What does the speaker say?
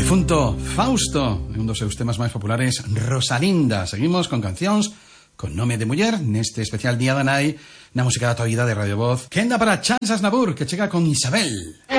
difunto Fausto, un dos seus temas máis populares, Rosalinda. Seguimos con cancións con nome de muller neste especial Día da Nai na música da actualidade de Radio Voz. Quenda para Charles Aznavour, que chega con Isabel.